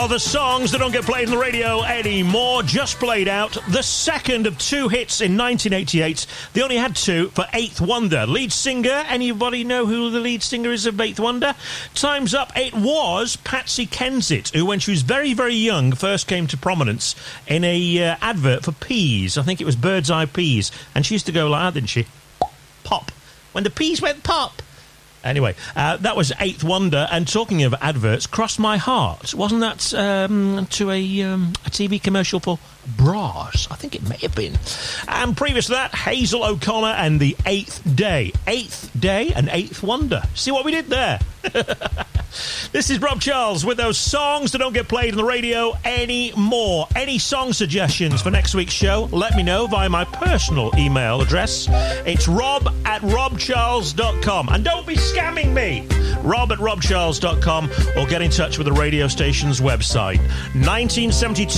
Well, the songs that don't get played on the radio anymore just played out. The second of two hits in 1988. They only had two for Eighth Wonder. Lead singer, anybody know who the lead singer is of Eighth Wonder? Time's up. It was Patsy Kensit, who, when she was very, very young, first came to prominence in a advert for peas. I think it was Bird's Eye Peas. And she used to go like that, didn't she? Pop. When the peas went pop. Anyway, that was Eighth Wonder. And talking of adverts, Cross My Heart. Wasn't that to a TV commercial for bras? I think it may have been. And previous to that, Hazel O'Connor and the Eighth Day. Eighth Day and Eighth Wonder. See what we did there? This is Rob Charles with those songs that don't get played on the radio anymore. Any song suggestions for next week's show, let me know via my personal email address. It's rob@robcharles.com. And don't be scamming me. rob@robcharles.com, or get in touch with the radio station's website. 1972.